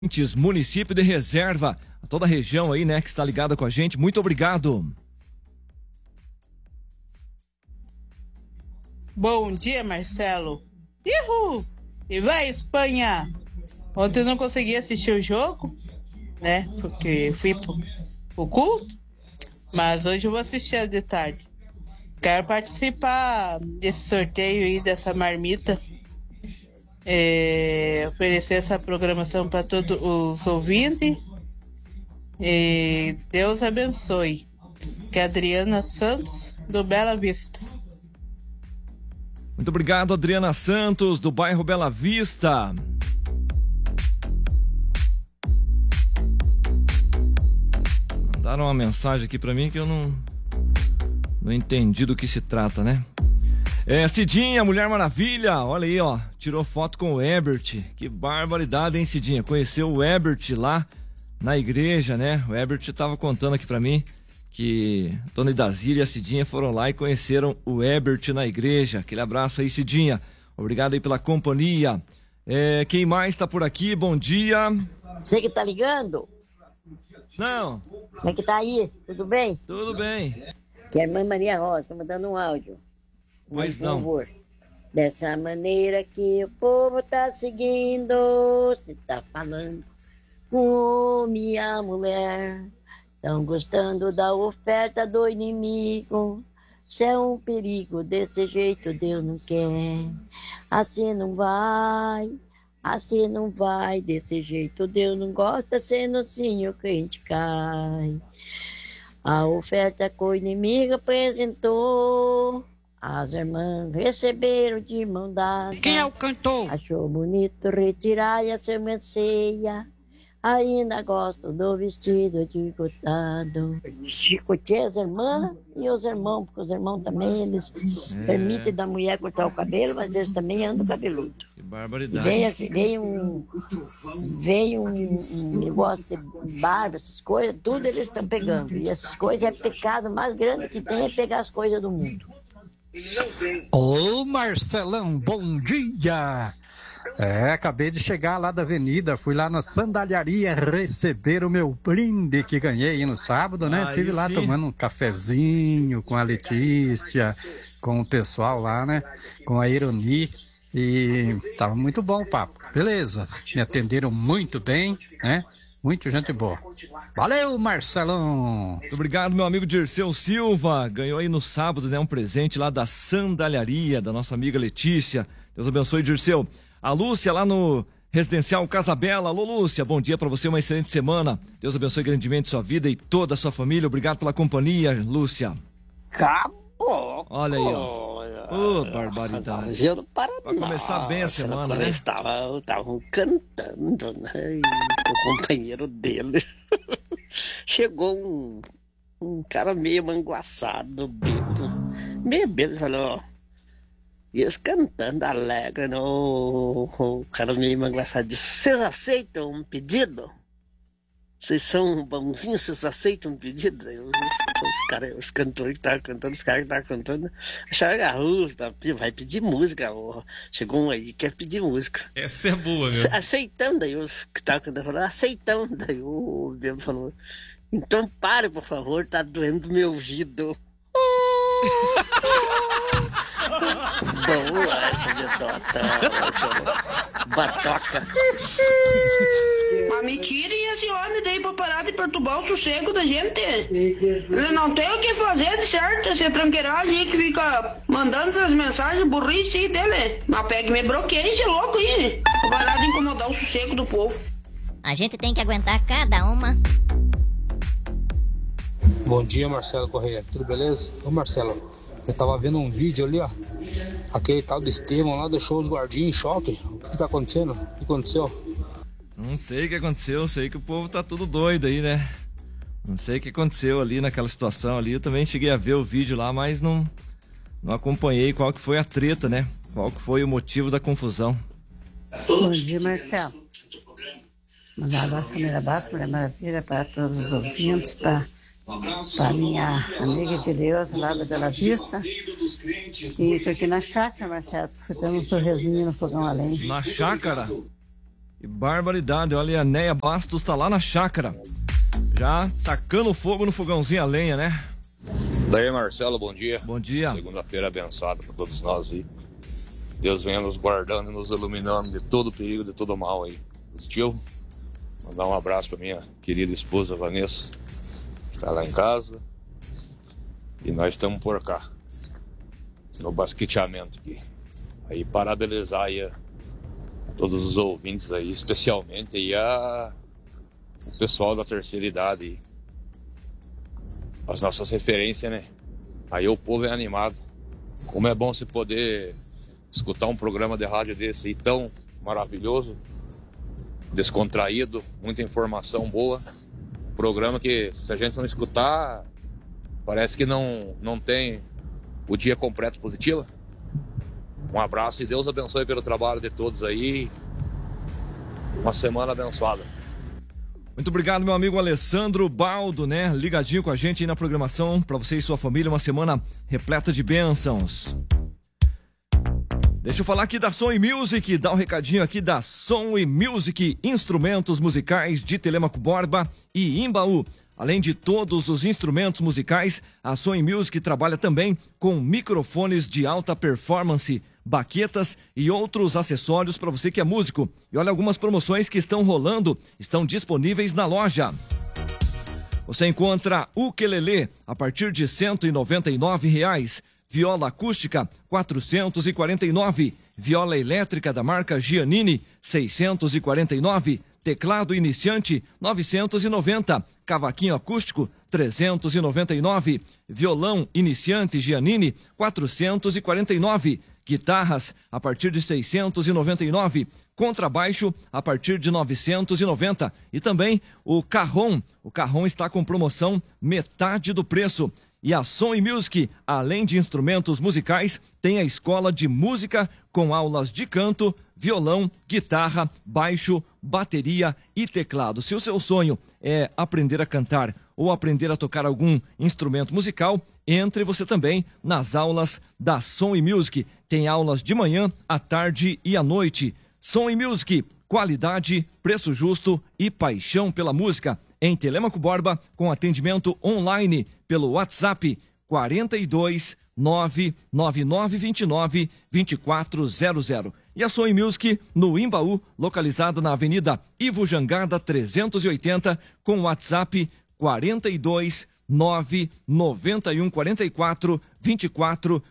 Município de Reserva, a toda a região aí, né, que está ligada com a gente, muito obrigado. Bom dia, Marcelo. Uhul! E vai, Espanha! Ontem eu não consegui assistir o jogo, né, porque fui pro culto, mas hoje eu vou assistir de tarde. Quero participar desse sorteio aí, dessa marmita. Oferecer essa programação para todos os ouvintes. Deus abençoe. Que é Adriana Santos, do Bela Vista. Muito obrigado, Adriana Santos, do bairro Bela Vista. Mandaram uma mensagem aqui para mim que eu não entendi do que se trata, né? Cidinha, Mulher Maravilha, olha aí, ó, tirou foto com o Ebert. Que barbaridade, hein, Cidinha? Conheceu o Ebert lá na igreja, né? O Ebert tava contando aqui pra mim que Dona Idazira e a Cidinha foram lá e conheceram o Ebert na igreja. Aquele abraço aí, Cidinha. Obrigado aí pela companhia. Quem mais tá por aqui? Bom dia. Você que tá ligando? Não. Como é que tá aí? Tudo bem? Tudo bem. Que é a irmã Maria Rosa, tá mandando um áudio. Pois não. Favor. Dessa maneira que o povo tá seguindo, você tá falando com minha mulher. Estão gostando da oferta do inimigo. Se é um perigo, desse jeito Deus não quer. Assim não vai, desse jeito Deus não gosta, sendo assim o crente cai. A oferta que o inimigo apresentou, as irmãs receberam de mão dada. Quem é o cantor? Achou bonito retirar a semenceia. Ainda gosto do vestido de cotado. Chicoteia as irmãs e os irmãos, porque os irmãos também, eles permitem da mulher cortar o cabelo, mas eles também andam cabeludo. Que barbaridade. Veio um negócio de barba, essas coisas, tudo eles estão pegando. E essas coisas é pecado mais grande que tem, é pegar as coisas do mundo. Ô Marcelão, bom dia! Acabei de chegar lá da avenida, fui lá na sandalharia receber o meu brinde que ganhei no sábado, né? Estive lá tomando um cafezinho com a Letícia, com o pessoal lá, né? Com a Ironi, e tava muito bom o papo. Beleza, me atenderam muito bem, né? Muito gente boa. Valeu, Marcelão! Muito obrigado, meu amigo Dirceu Silva. Ganhou aí no sábado, né? Um presente lá da sandalharia da nossa amiga Letícia. Deus abençoe, Dirceu. A Lúcia lá no Residencial Casa Bela. Alô, Lúcia, bom dia pra você, uma excelente semana. Deus abençoe grandemente sua vida e toda a sua família. Obrigado pela companhia, Lúcia. Acabou. Olha aí, ó. Ô, barbaridade. Vai começar bem a semana, né? Estavam cantando, né? O companheiro dele. Chegou um cara meio manguaçado, bêbado, falou, ó. E eles cantando alegre, né? O cara meio manguaçado disse, vocês aceitam um pedido? Vocês são bonzinhos, vocês aceitam um pedido? Os cantores que estavam cantando, os caras que estavam cantando, acharam que vai pedir música. Chegou um aí que quer pedir música. Essa é boa, meu. Aceitando, daí os que estavam cantando falaram, aceitando. Daí o bêbado falou, então pare, por favor, tá doendo meu ouvido. Boa essa anedota, batoca. Mas me tirem esse homem daí pra parar de perturbar o sossego da gente. Ele não tem o que fazer de certo, esse tranqueiragem aí que fica mandando essas mensagens burrice aí dele. Mas pega e me bloqueia esse louco aí. Pra parar de incomodar o sossego do povo. A gente tem que aguentar cada uma. Bom dia, Marcelo Correia, tudo beleza? Ô Marcelo, eu tava vendo um vídeo ali, ó. Aquele tal de Estevão lá deixou os guardinhas em choque. O que tá acontecendo? O que aconteceu? Não sei o que aconteceu, sei que o povo tá tudo doido aí, né? Não sei o que aconteceu ali naquela situação ali. Eu também cheguei a ver o vídeo lá, mas não acompanhei qual que foi a treta, né? Qual que foi o motivo da confusão. Bom dia, Marcelo. Mandar um abraço, Mulher Maravilha, para todos os ouvintes, para minha amiga de Deus lá da Bela Vista. E tô aqui na chácara, Marcelo, fritando um torresminho no fogão a lenha. Na chácara? Que barbaridade, olha, a Neia Bastos tá lá na chácara, já tacando fogo no fogãozinho a lenha, né? Daí, Marcelo, bom dia. Bom dia. Segunda-feira abençoada para todos nós aí. Deus venha nos guardando e nos iluminando de todo perigo, de todo mal aí. Positivo? Mandar um abraço para minha querida esposa Vanessa, que está lá em casa. E nós estamos por cá, no basqueteamento aqui. Aí parabenizar aí todos os ouvintes aí, especialmente aí o pessoal da terceira idade aí. As nossas referências, né? Aí o povo é animado. Como é bom você poder escutar um programa de rádio desse aí tão maravilhoso, descontraído, muita informação boa. Programa que, se a gente não escutar, parece que não tem o dia completo positivo. Um abraço e Deus abençoe pelo trabalho de todos aí. Uma semana abençoada. Muito obrigado, meu amigo Alessandro Baldo, né? Ligadinho com a gente aí na programação. Para você e sua família, uma semana repleta de bênçãos. Deixa eu falar aqui da Som e Music, dá um recadinho aqui da Som e Music, instrumentos musicais de Telêmaco Borba e Imbaú. Além de todos os instrumentos musicais, a Som e Music trabalha também com microfones de alta performance, baquetas e outros acessórios para você que é músico. E olha, algumas promoções que estão rolando, estão disponíveis na loja. Você encontra ukelele a partir de R$ 199. Viola acústica, 449. Viola elétrica da marca Giannini, 649. Teclado iniciante, 990. Cavaquinho acústico, 399. Violão iniciante Giannini, 449. Guitarras, a partir de 699. Contrabaixo, a partir de 990. E também o Carrom. O Carrom está com promoção metade do preço. E a Som e Music, além de instrumentos musicais, tem a escola de música com aulas de canto, violão, guitarra, baixo, bateria e teclado. Se o seu sonho é aprender a cantar ou aprender a tocar algum instrumento musical, entre você também nas aulas da Som e Music. Tem aulas de manhã, à tarde e à noite. Som e Music, qualidade, preço justo e paixão pela música. Em Telêmaco Borba, com atendimento online pelo WhatsApp 42 99929 2400. E a Som e Music no Imbaú, localizada na Avenida Ivo Jangada 380, com o WhatsApp 42 99144 2400.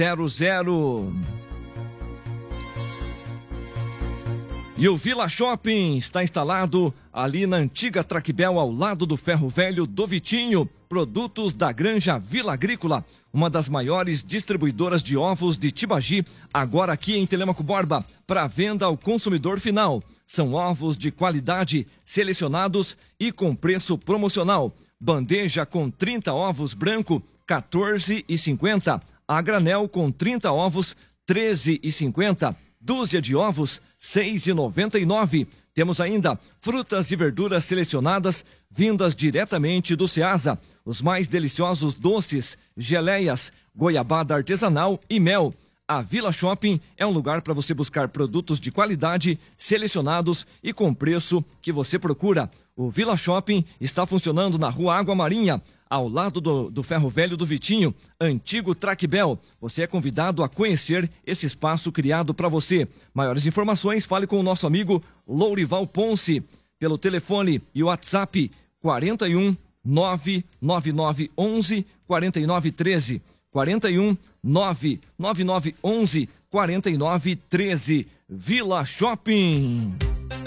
E o Vila Shopping está instalado ali na antiga Traquibel, ao lado do Ferro Velho do Vitinho. Produtos da Granja Vila Agrícola, uma das maiores distribuidoras de ovos de Tibagi, agora aqui em Telêmaco Borba, para venda ao consumidor final. São ovos de qualidade, selecionados e com preço promocional. Bandeja com 30 ovos branco, R$ 14,50. A granel com 30 ovos, R$ 13,50. Dúzia de ovos, R$ 6,99. Temos ainda frutas e verduras selecionadas, vindas diretamente do Ceasa. Os mais deliciosos doces, geleias, goiabada artesanal e mel. A Vila Shopping é um lugar para você buscar produtos de qualidade, selecionados e com preço que você procura. O Vila Shopping está funcionando na Rua Água Marinha, ao lado do Ferro Velho do Vitinho, antigo Traquibel. Você é convidado a conhecer esse espaço criado para você. Maiores informações, fale com o nosso amigo Lourival Ponce, pelo telefone e WhatsApp 41 99911 4913. 41 99911 4913. Vila Shopping.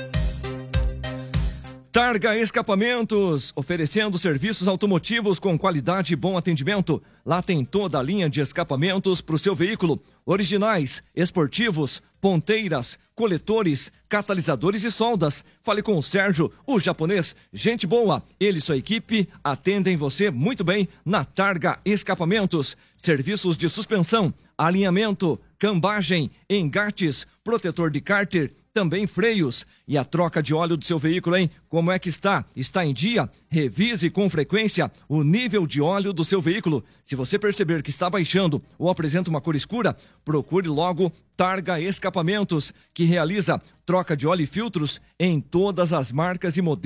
Targa Escapamentos, oferecendo serviços automotivos com qualidade e bom atendimento. Lá tem toda a linha de escapamentos para o seu veículo. Originais, esportivos, ponteiras, coletores, catalisadores e soldas. Fale com o Sérgio, o japonês. Gente boa, ele e sua equipe atendem você muito bem na Targa Escapamentos. Serviços de suspensão, alinhamento, cambagem, engates, protetor de cárter, também freios. E a troca de óleo do seu veículo, hein? Como é que está? Está em dia? Revise com frequência o nível de óleo do seu veículo. Se você perceber que está baixando ou apresenta uma cor escura, procure logo Targa Escapamentos, que realiza troca de óleo e filtros em todas as marcas e modelos.